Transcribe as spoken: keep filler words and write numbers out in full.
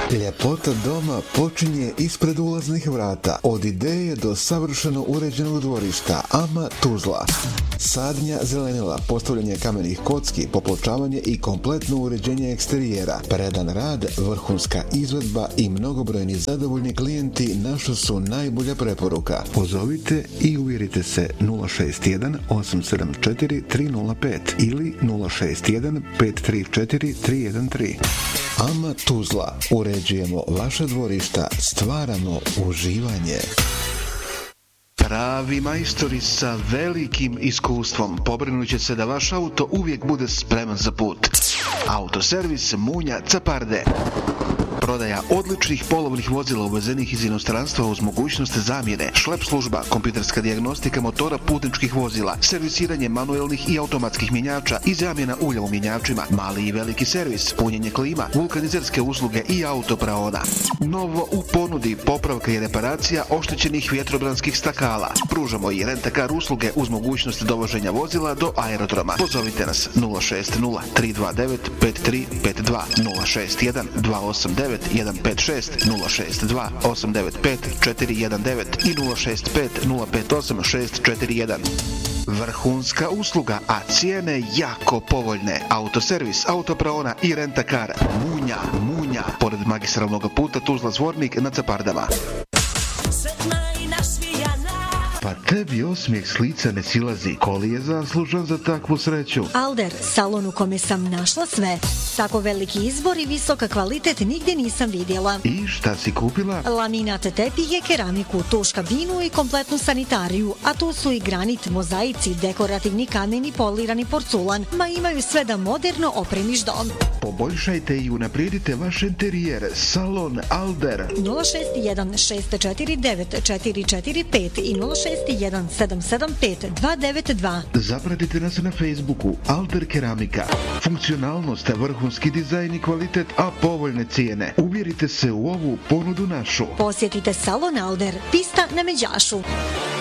Ljepota doma počinje ispred ulaznih vrata. Od ideje do savršeno uređenog dvorišta. Ama Tuzla. Sadnja zelenila, postavljanje kamenih kocki, popločavanje i kompletno uređenje eksterijera. Predan rad, vrhunska izvedba i mnogobrojni zadovoljni klijenti naša su najbolja preporuka. Pozovite i uvjerite se nula šest jedan osam sedam četiri tri nula pet ili nula šest jedan pet tri četiri tri jedan tri. Ama Tuzla. Uređujemo vaša dvorišta, stvaramo uživanje. Pravi majstori sa velikim iskustvom pobrinut će se da vaš auto uvijek bude spreman za put. Autoservis Munja Caparde. Prodaja odličnih polovnih vozila uvezenih iz inostranstva uz mogućnost zamjene, šlep služba, kompjuterska dijagnostika motora putničkih vozila, servisiranje manuelnih i automatskih mjenjača i zamjena ulja u mjenjačima, mali i veliki servis, punjenje klima, vulkanizerske usluge i autopraona. Novo u ponudi popravka i reparacija oštećenih vjetrobranskih stakala. Pružamo i rent-a-car usluge uz mogućnost dovoženja vozila do aerodroma. Pozovite nas nula šest nula tri dva devet pet tri pet dva, nula šest jedan dva osam devet jedan pet šest, nula šest dva osam devet pet četiri jedan devet i nula šest pet nula pet osam šest četiri jedan. Vrhunska usluga, a cijene jako povoljne. Autoservis, autopraona i rent-a-car. Munja, Munja, pored magistralnog puta Tuzla Zvornik na Capardama. Pa tebi osmijeh s lica ne silazi. Ko li je zaslužan za takvu sreću? Alder, salon u kome sam našla sve. Tako veliki izbor i visoka kvalitet nigdje nisam vidjela. I šta si kupila? Laminat tepihe, keramiku, tuš kabinu i kompletnu sanitariju. A tu su i granit, mozaici, dekorativni kamen i polirani porculan. Ma imaju sve da moderno opremiš dom. Poboljšajte i unaprijedite vaš interijer. Salon Alder. nula šest jedan šest četiri devet četiri četiri pet i nula šest jedan sedam sedam pet dva devet dva. Zapratite nas na Facebooku Alder Keramika. Funkcionalnost, vrhunski dizajn i kvalitet, a povoljne cijene. Uvjerite se u ovu ponudu našu. Posjetite salon Alder, pista na Međašu.